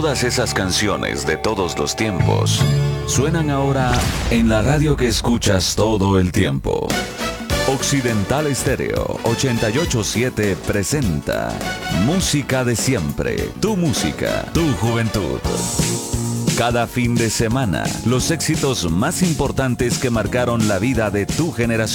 Todas esas canciones de todos los tiempos suenan ahora en la radio que escuchas todo el tiempo. Occidental Estéreo 88.7 presenta Música de Siempre, tu música, tu juventud. Cada fin de semana, los éxitos más importantes que marcaron la vida de tu generación.